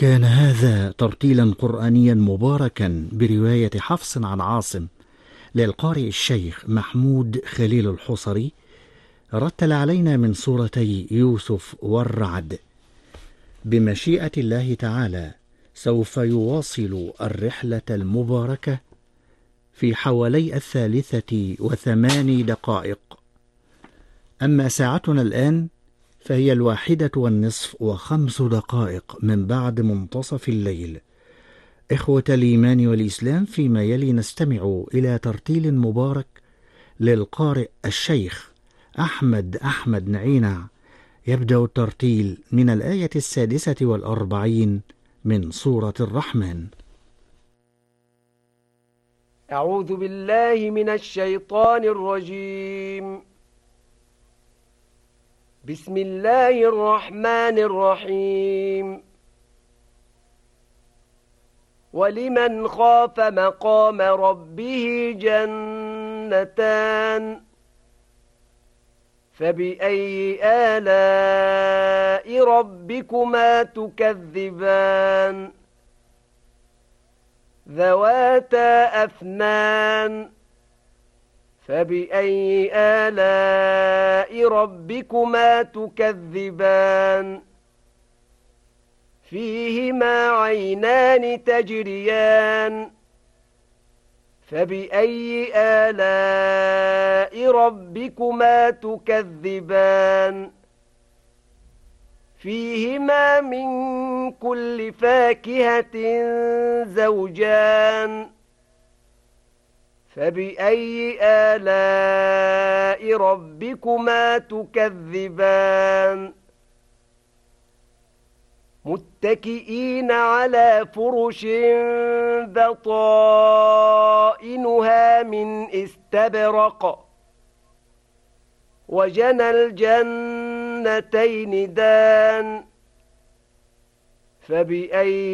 كان هذا ترتيلا قرآنيا مباركا برواية حفص عن عاصم للقارئ الشيخ محمود خليل الحصري، رتل علينا من سورتي يوسف والرعد. بمشيئة الله تعالى سوف يواصل الرحلة المباركة في حوالي 3:08. أما ساعتنا الآن فهي 1:05 من بعد منتصف الليل. إخوة الإيمان والإسلام، فيما يلي نستمع إلى ترتيل مبارك للقارئ الشيخ أحمد نعينع، يبدأ الترتيل من الآية 46 من سورة الرحمن. أعوذ بالله من الشيطان الرجيم. بسم الله الرحمن الرحيم. ولمن خاف مقام ربه جنتان، فبأي آلاء ربكما تكذبان، ذواتا أفنان، فبأي آلاء ربكما تكذبان، فيهما عينان تجريان، فبأي آلاء ربكما تكذبان، فيهما من كل فاكهة زوجان، فبأي آلاء ربكما تكذبان، متكئين على فرش بطائنها من استبرق، وجنى الجنتين دان، فبأي